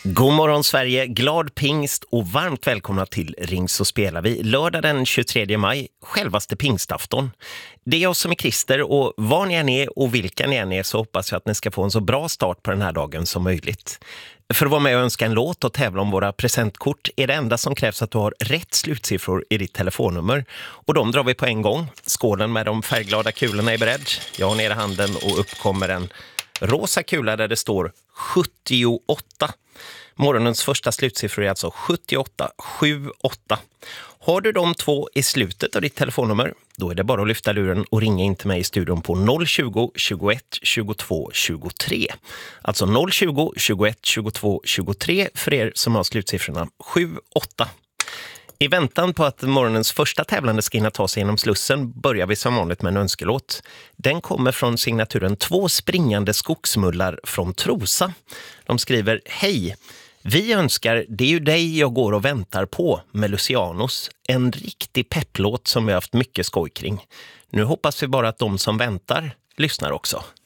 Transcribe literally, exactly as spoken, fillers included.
God morgon Sverige, glad pingst och varmt välkomna till Ring så spelar vi. Lördag den tjugotredje maj, självaste pingstafton. Det är jag som är Christer och var ni än är och vilka ni än är så hoppas jag att ni ska få en så bra start på den här dagen som möjligt. För att vara med och önska en låt och tävla om våra presentkort är det enda som krävs att du har rätt slutsiffror i ditt telefonnummer. Och de drar vi på en gång. Skålen med de färgglada kulorna är beredd. Jag har nere handen och upp kommer en rosa kula där det står sjuttioåtta. Morgonens första slutsiffror är alltså sjuttioåtta sjuttioåtta. Har du de två i slutet av ditt telefonnummer, då är det bara att lyfta luren och ringa in till mig i studion på noll tjugo, tjugoett, tjugotvå, tjugotre. Alltså noll tjugo, tjugoett, tjugotvå, tjugotre för er som har slutsiffrorna sjuttioåtta. I väntan på att morgonens första tävlande ska hinna ta sig genom slussen börjar vi som vanligt med en önskelåt. Den kommer från signaturen Två springande skogsmullar från Trosa. De skriver: Hej, vi önskar Det är ju dig jag går och väntar på med Lucianos. En riktig pepplåt som vi har haft mycket skoj kring. Nu hoppas vi bara att de som väntar lyssnar också.